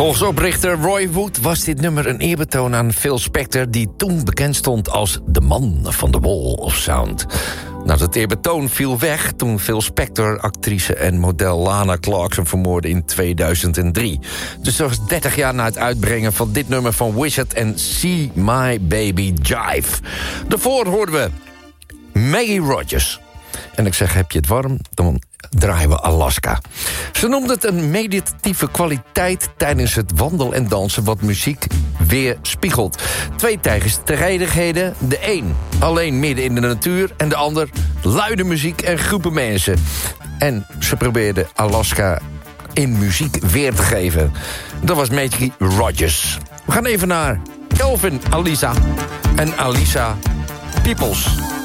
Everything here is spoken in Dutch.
Volgens oprichter Roy Wood was dit nummer een eerbetoon aan Phil Spector, die toen bekend stond als de man van de Wall of Sound. Nou, dat eerbetoon viel weg toen Phil Spector actrice en model Lana Clarkson vermoordde in 2003. Dus dat was 30 jaar na het uitbrengen van dit nummer van Wizard en See My Baby Jive. Daarvoor hoorden we Maggie Rogers. En ik zeg, heb je het warm? Dan draaien we Alaska. Ze noemde het een meditatieve kwaliteit tijdens het wandelen en dansen, wat muziek weer spiegelt. Twee tegenstrijdigheden. De een alleen midden in de natuur en de ander luide muziek en groepen mensen. En ze probeerde Alaska in muziek weer te geven. Dat was Maggie Rogers. We gaan even naar Calvin Alisa en Alisa Peoples.